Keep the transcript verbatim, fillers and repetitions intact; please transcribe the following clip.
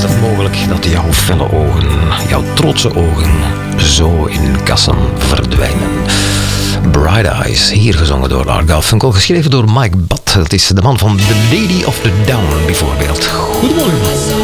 het mogelijk dat jouw felle ogen, jouw trotse ogen, zo in kassen verdwijnen? Bright Eyes, hier gezongen door Art Garfunkel, geschreven door Mike Batt. Dat is de man van The Lady of the Down bijvoorbeeld. Goedemorgen.